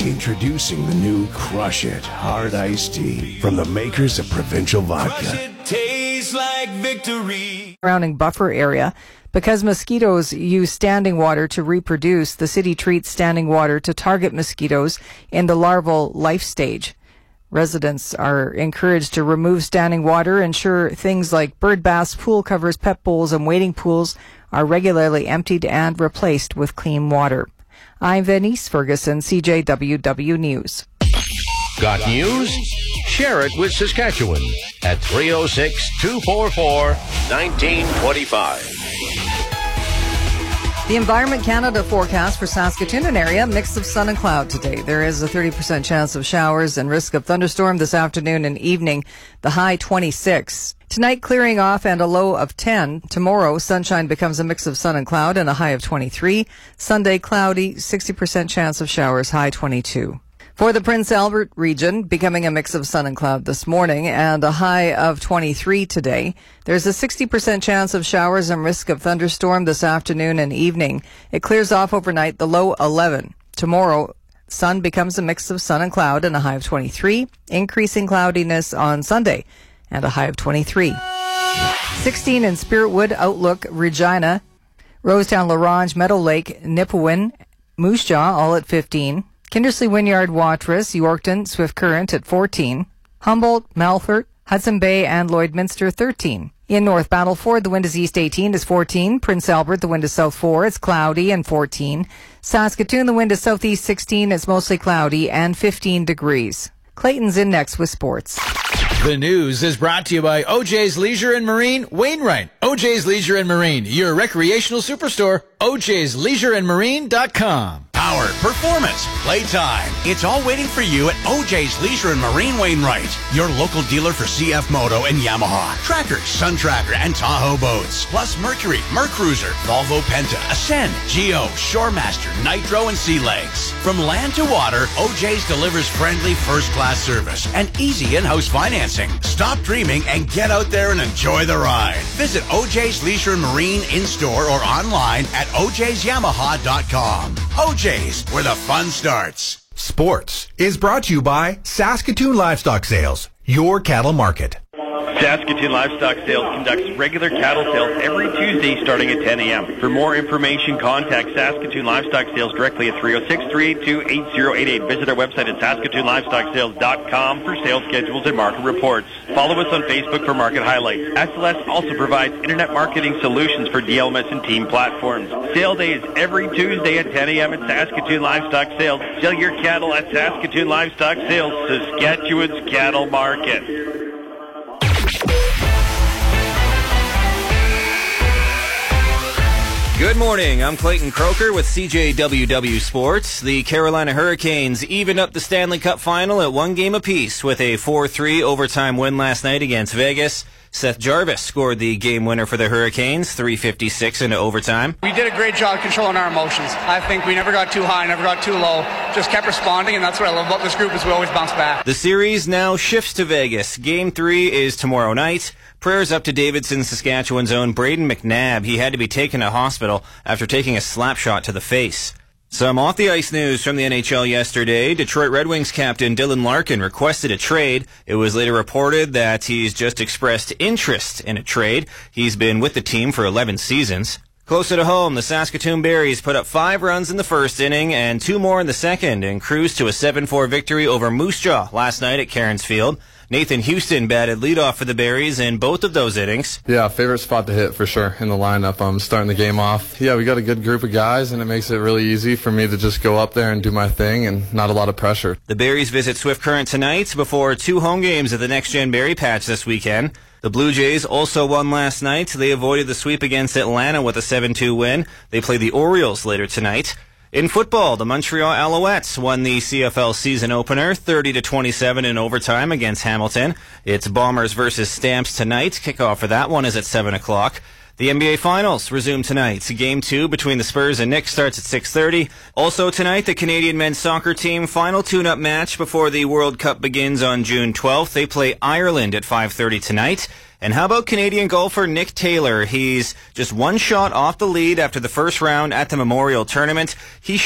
Introducing the new Crush It Hard Iced Tea from the makers of Provincial Vodka. Crush it, tastes like victory. Surrounding buffer area. Because mosquitoes use standing water to reproduce, the city treats standing water to target mosquitoes in the larval life stage. Residents are encouraged to remove standing water, ensure things like bird baths, pool covers, pet bowls, and wading pools are regularly emptied and replaced with clean water. I'm Venice Ferguson, CJWW News. Got news? Share it with Saskatchewan at 306-244-1925. The Environment Canada forecast for Saskatoon and area, mix of sun and cloud today. There is a 30% chance of showers and risk of thunderstorm this afternoon and evening, the high 26. Tonight, clearing off and a low of 10. Tomorrow, sunshine becomes a mix of sun and cloud and a high of 23. Sunday, cloudy, 60% chance of showers, high 22. For the Prince Albert region, becoming a mix of sun and cloud this morning and a high of 23 today. There's a 60% chance of showers and risk of thunderstorm this afternoon and evening. It clears off overnight, the low 11. Tomorrow, sun becomes a mix of sun and cloud and a high of 23. Increasing cloudiness on Sunday and a high of 23. 16 in Spiritwood, Outlook, Regina, Rosetown, LaRange, Meadow Lake, Nipawin, Moose Jaw, all at 15. Kindersley, Wynyard, Watrous, Yorkton, Swift Current at 14. Humboldt, Melfort, Hudson Bay, and Lloydminster 13. In North Battleford, the wind is east 18 is 14. Prince Albert, the wind is south 4. It's cloudy and 14. Saskatoon, the wind is southeast 16. It's mostly cloudy and 15 degrees. Clayton's in next with sports. The news is brought to you by OJ's Leisure and Marine, Wainwright. OJ's Leisure and Marine, your recreational superstore. OJ'sLeisureandMarine.com. Power, performance, playtime. It's all waiting for you at OJ's Leisure and Marine Wainwright, your local dealer for CF Moto and Yamaha, Tracker, Sun Tracker, and Tahoe boats, plus Mercury, Mercruiser, Volvo Penta, Ascend, Geo, Shoremaster, Nitro, and Sea Legs. From land to water, OJ's delivers friendly first-class service and easy in-house financing. Stop dreaming and get out there and enjoy the ride. Visit OJ's Leisure and Marine in-store or online at OJ'sYamaha.com. OJ's, where the fun starts. Sports is brought to you by Saskatoon Livestock Sales, your cattle market. Saskatoon Livestock Sales conducts regular cattle sales every Tuesday starting at 10 a.m. For more information, contact Saskatoon Livestock Sales directly at 306-382-8088. Visit our website at SaskatoonLivestockSales.com for sales schedules and market reports. Follow us on Facebook for market highlights. SLS also provides internet marketing solutions for DLMS and team platforms. Sale day is every Tuesday at 10 a.m. at Saskatoon Livestock Sales. Sell your cattle at Saskatoon Livestock Sales, Saskatchewan's cattle market. Good morning. I'm Clayton Croker with CJWW Sports. The Carolina Hurricanes evened up the Stanley Cup final at one game apiece with a 4-3 overtime win last night against Vegas. Seth Jarvis scored the game winner for the Hurricanes, 3:56 into overtime. We did a great job controlling our emotions. I think we never got too high, never got too low. Just kept responding, and that's what I love about this group is we always bounce back. The series now shifts to Vegas. Game 3 is tomorrow night. Prayers up to Davidson, Saskatchewan's own Braden McNabb. He had to be taken to hospital after taking a slap shot to the face. Some off-the-ice news from the NHL yesterday. Detroit Red Wings captain Dylan Larkin requested a trade. It was later reported that he's just expressed interest in a trade. He's been with the team for 11 seasons. Closer to home, the Saskatoon Berries put up 5 runs in the first inning and 2 more in the second and cruised to a 7-4 victory over Moose Jaw last night at Cairns Field. Nathan Houston batted leadoff for the Berries in both of those innings. Yeah, favorite spot to hit for sure in the lineup. I'm starting the game off. Yeah, we got a good group of guys, and it makes it really easy for me to just go up there and do my thing and not a lot of pressure. The Berries visit Swift Current tonight before 2 home games at the Next Gen Berry Patch this weekend. The Blue Jays also won last night. They avoided the sweep against Atlanta with a 7-2 win. They play the Orioles later tonight. In football, the Montreal Alouettes won the CFL season opener 30-27 in overtime against Hamilton. It's Bombers versus Stamps tonight. Kickoff for that one is at 7 o'clock. The NBA Finals resume tonight. Game 2 between the Spurs and Knicks starts at 6:30. Also tonight, the Canadian men's soccer team final tune-up match before the World Cup begins on June 12th. They play Ireland at 5:30 tonight. And how about Canadian golfer Nick Taylor? He's just 1 shot off the lead after the first round at the Memorial Tournament. He